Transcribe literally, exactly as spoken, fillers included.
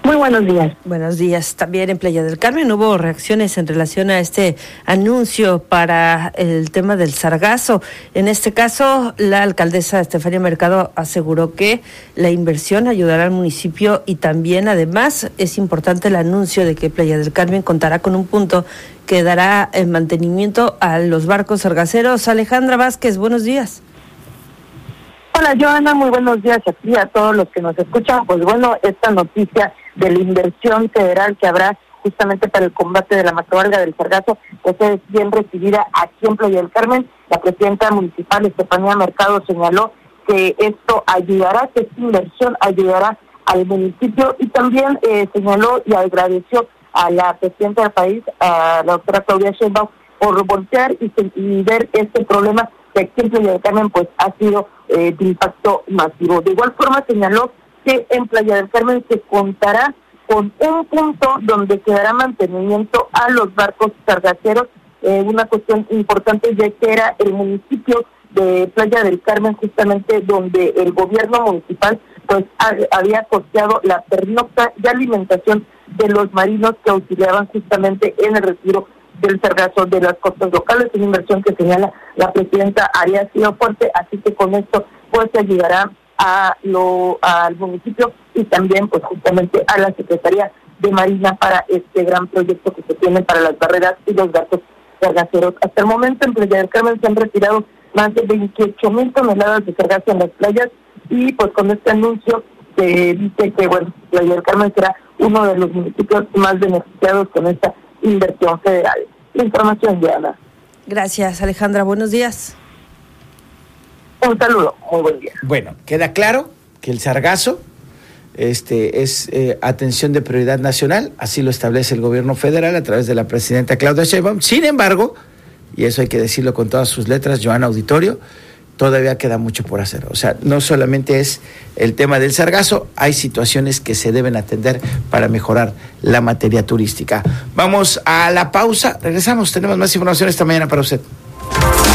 Muy buenos días. Buenos días. También en Playa del Carmen hubo reacciones en relación a este anuncio para el tema del sargazo. En este caso, la alcaldesa Estefania Mercado aseguró que la inversión ayudará al municipio y también, además, es importante el anuncio de que Playa del Carmen contará con un punto que dará el mantenimiento a los barcos sargaceros. Alejandra Vázquez, buenos días. Hola, Joana, muy buenos días a ti, a todos los que nos escuchan. Pues bueno, esta noticia de la inversión federal que habrá justamente para el combate de la macroalga del sargazo, pues es bien recibida aquí en Playa del Carmen. La presidenta municipal, Estefania Mercado, señaló que esto ayudará, que esta inversión ayudará al municipio, y también eh, señaló y agradeció a la presidenta del país, a la doctora Claudia Sheinbaum, por voltear y, y ver este problema que aquí en Playa del Carmen pues ha sido eh, de impacto masivo. De igual forma señaló que en Playa del Carmen se contará con un punto donde se dará mantenimiento a los barcos sargaceros, eh, una cuestión importante ya que era el municipio de Playa del Carmen justamente donde el gobierno municipal pues ha, había costeado la pernocta y alimentación de los marinos que auxiliaban justamente en el retiro del sargazo de las costas locales. Una inversión que señala la presidenta haría sido fuerte, así que con esto pues ayudará a lo al municipio y también pues justamente a la Secretaría de Marina para este gran proyecto que se tiene para las barreras y los barcos sargaceros. Hasta el momento en Playa del Carmen se han retirado más de veintiocho mil toneladas de sargazo en las playas, y pues con este anuncio se dice que bueno, Playa del Carmen será uno de los municipios más beneficiados con esta inversión federal. La información de Ana. Gracias, Alejandra. Buenos días. Un saludo. Muy buen día. Bueno, queda claro que el sargazo este, es eh, atención de prioridad nacional, así lo establece el gobierno federal a través de la presidenta Claudia Sheinbaum. Sin embargo, y eso hay que decirlo con todas sus letras, Joana Auditorio, todavía queda mucho por hacer. O sea, no solamente es el tema del sargazo, hay situaciones que se deben atender para mejorar la materia turística. Vamos a la pausa, regresamos, tenemos más información esta mañana para usted.